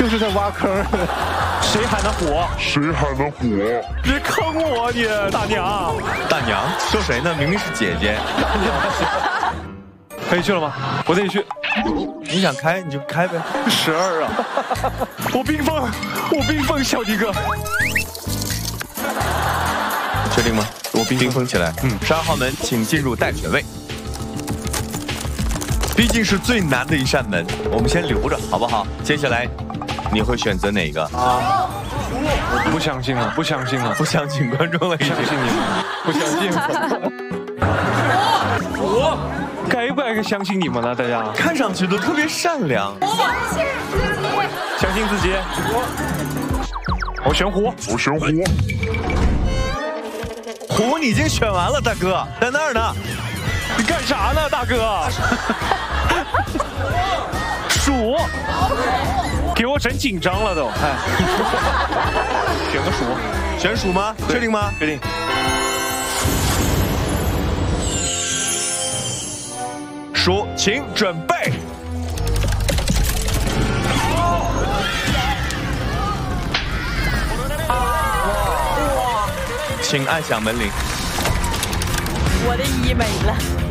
就是在挖坑。谁喊的火？ 谁喊的火？ 别坑我你，大娘！ 大娘说谁呢？明明是姐姐。 大娘，可以去了吗？我自己去。 你想开你就开呗。 12啊！我冰封，小迪哥。 确定吗？我冰封起来。12号门，请进入待选位。毕竟是最难的一扇门，我们先留着，好不好？接下来，你会选择哪个？ 啊！我不相信了，不相信了， 不相信观众了， 不相信你们，不相信我该不该相信你们呢？大家看上去都特别善良， 相信自己。我选虎， 我选虎。 虎你已经选完了，大哥在那儿呢。 你干啥呢，大哥？鼠，给我整紧张了都。哎，选个鼠， 选鼠吗？确定吗？ 确定。 鼠，请准备。请按响门铃。 我的1没了。